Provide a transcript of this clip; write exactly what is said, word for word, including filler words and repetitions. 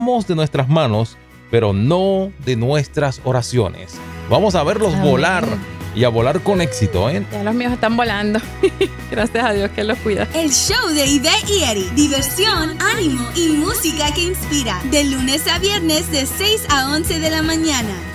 de nuestras manos, pero no de nuestras oraciones. Vamos a verlos Amén. volar y a volar con éxito, ¿eh? Ya los míos están volando. Gracias a Dios que los cuida. El show de Ivette y Eddie. Diversión, ánimo y música que inspira. De lunes a viernes de seis a once de la mañana.